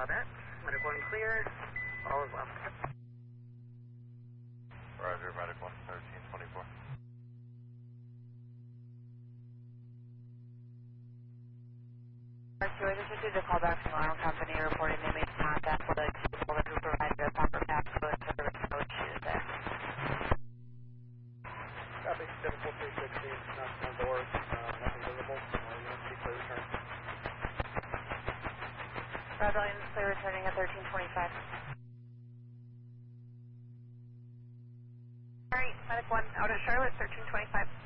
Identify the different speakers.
Speaker 1: that. Medic 1 clear. All is well.
Speaker 2: Roger, Medic 1, 1324.
Speaker 3: I just received a call back from our own company reporting they made contact with a stakeholder who provided a proper passcode and there was no issues there.
Speaker 4: Copy, 74316, knocking on doors, nothing visible, units be clear return.
Speaker 3: Roger, units clear returning at 1325. Alright, Medic 1 out at Charlotte, 1325.